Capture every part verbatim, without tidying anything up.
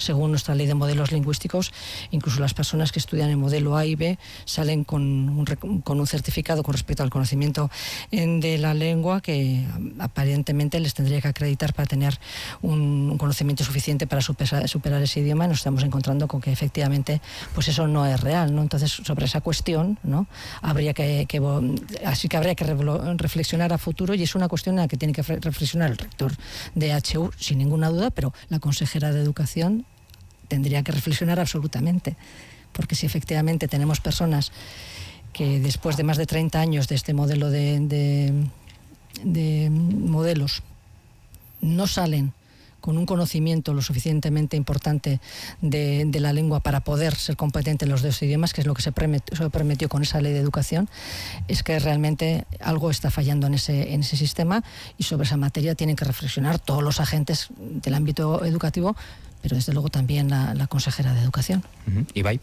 según nuestra ley de modelos lingüísticos, incluso las personas que estudian el modelo A y B salen con un, con un certificado con respecto al conocimiento de la lengua que aparentemente les tendría que acreditar para tener un, un conocimiento suficiente para superar, superar ese idioma. Nos estamos encontrando con que efectivamente pues eso no es real, ¿no? Entonces, sobre esa cuestión, ¿no?, habría que, que así que habría que reflexionar a futuro, y es una cuestión en la que tiene que reflexionar el rector de H U, sin ninguna duda, pero la consejera de Educación tendría que reflexionar absolutamente, porque si efectivamente tenemos personas que después de más de treinta años de este modelo de, de, de modelos no salen con un conocimiento lo suficientemente importante de, de la lengua para poder ser competente en los dos idiomas, que es lo que se prometió, se prometió con esa ley de educación, es que realmente algo está fallando en ese, en ese sistema, y sobre esa materia tienen que reflexionar todos los agentes del ámbito educativo, pero desde luego también la, la consejera de Educación. Uh-huh. Ibai.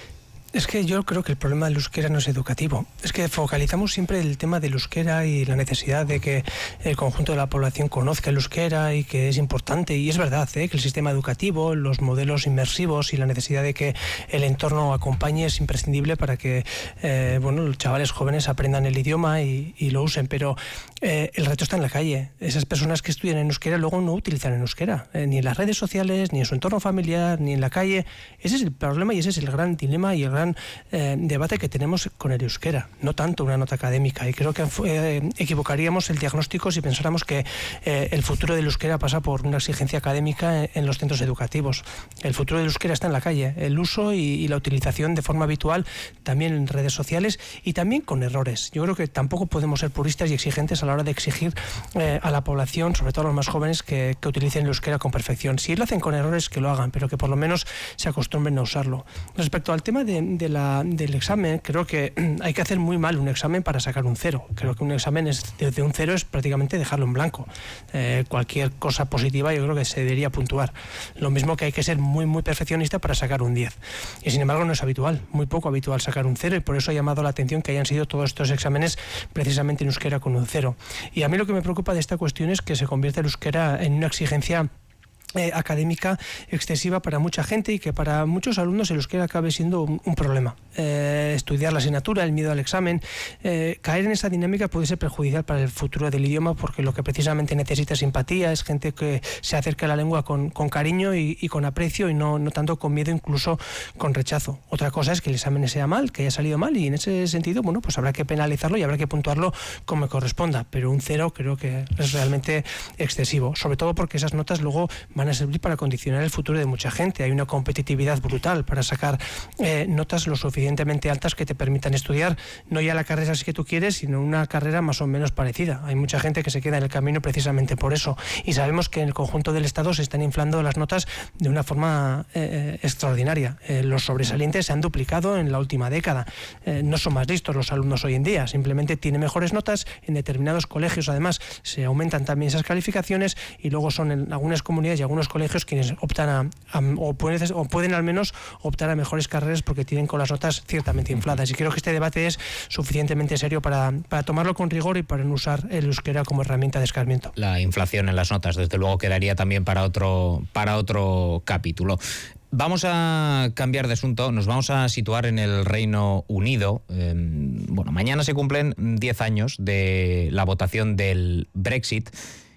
Es que yo creo que el problema del euskera no es educativo. Es que focalizamos siempre el tema del euskera y la necesidad de que el conjunto de la población conozca el euskera y que es importante. Y es verdad, ¿eh?, que el sistema educativo, los modelos inmersivos y la necesidad de que el entorno acompañe es imprescindible para que eh, bueno, los chavales jóvenes aprendan el idioma y, y lo usen. Pero eh, el reto está en la calle. Esas personas que estudian en euskera luego no utilizan el euskera, eh, ni en las redes sociales, ni en su entorno familiar, ni en la calle. Ese es el problema y ese es el gran dilema y el gran Eh, debate que tenemos con el euskera, no tanto una nota académica. Y creo que eh, equivocaríamos el diagnóstico si pensáramos que eh, el futuro del euskera pasa por una exigencia académica en, en los centros educativos. El futuro del euskera está en la calle, el uso y, y la utilización de forma habitual, también en redes sociales y también con errores. Yo creo que tampoco podemos ser puristas y exigentes a la hora de exigir eh, a la población, sobre todo a los más jóvenes, que, que utilicen el euskera con perfección. Si lo hacen con errores, que lo hagan, pero que por lo menos se acostumbren a usarlo. Respecto al tema de, de la del examen, creo que hay que hacer muy mal un examen para sacar un cero. Creo que un examen es, desde un cero es prácticamente dejarlo en blanco. Eh, cualquier cosa positiva yo creo que se debería puntuar. Lo mismo que hay que ser muy muy perfeccionista para sacar un diez. Y sin embargo no es habitual, muy poco habitual sacar un cero, y por eso ha llamado la atención que hayan sido todos estos exámenes precisamente en euskera con un cero. Y a mí lo que me preocupa de esta cuestión es que se convierte el euskera en una exigencia Eh, académica excesiva para mucha gente, y que para muchos alumnos el euskera acabe siendo un, un problema. Eh, estudiar la asignatura, el miedo al examen, eh, caer en esa dinámica puede ser perjudicial para el futuro del idioma, porque lo que precisamente necesita es simpatía, es gente que se acerque a la lengua con, con cariño y, y con aprecio, y no, no tanto con miedo, incluso con rechazo. Otra cosa es que el examen sea mal, que haya salido mal, y en ese sentido, bueno, pues habrá que penalizarlo y habrá que puntuarlo como corresponda, pero un cero creo que es realmente excesivo, sobre todo porque esas notas luego van a servir para condicionar el futuro de mucha gente. Hay una competitividad brutal para sacar eh, notas lo suficientemente altas que te permitan estudiar no ya la carrera que tú quieres, sino una carrera más o menos parecida. Hay mucha gente que se queda en el camino precisamente por eso, y sabemos que en el conjunto del Estado se están inflando las notas de una forma eh, extraordinaria. Eh, los sobresalientes se han duplicado en la última década. Eh, no son más listos los alumnos hoy en día, simplemente tienen mejores notas. En determinados colegios además se aumentan también esas calificaciones, y luego son en algunas comunidades y algunos colegios quienes optan a, a o, pueden, o pueden al menos optar a mejores carreras porque tienen con las notas ciertamente infladas. Y creo que este debate es suficientemente serio para, para tomarlo con rigor y para no usar el euskera como herramienta de escarmiento. La inflación en las notas, desde luego, quedaría también para otro, para otro capítulo. Vamos a cambiar de asunto, nos vamos a situar en el Reino Unido. Eh, bueno, mañana se cumplen diez años de la votación del Brexit,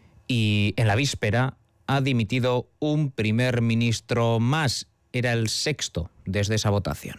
y en la víspera ha dimitido un primer ministro más. Era el sexto desde esa votación.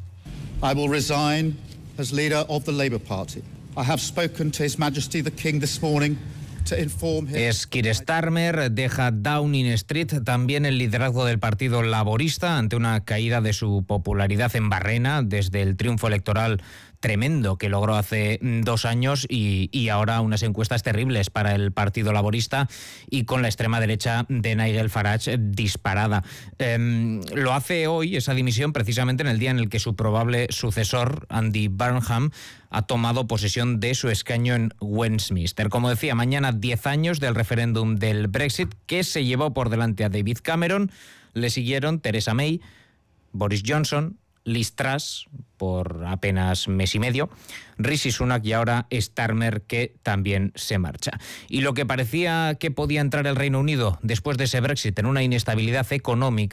I will resign as leader of the Labour Party. I have spoken to His Majesty the King this morning to inform him. Es Keir Starmer, deja Downing Street, también el liderazgo del Partido Laborista ante una caída de su popularidad en Barrena desde el triunfo electoral tremendo que logró hace dos años y, y ahora unas encuestas terribles para el Partido Laborista, y con la extrema derecha de Nigel Farage disparada. Eh, lo hace hoy, esa dimisión, precisamente en el día en el que su probable sucesor, Andy Burnham, ha tomado posesión de su escaño en Westminster. Como decía, mañana diez años del referéndum del Brexit, que se llevó por delante a David Cameron. Le siguieron Theresa May, Boris Johnson, Liz Truss por apenas mes y medio, Rishi Sunak y ahora Starmer, que también se marcha. Y lo que parecía que podía entrar el Reino Unido después de ese Brexit en una inestabilidad económica